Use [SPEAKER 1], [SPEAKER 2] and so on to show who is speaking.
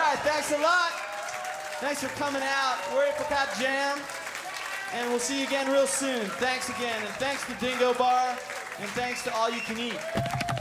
[SPEAKER 1] right, thanks a lot. Thanks for coming out. We're Apricot Jam, and we'll see you again real soon. Thanks again, and thanks to Dingo Bar, and thanks to All You Can Eat.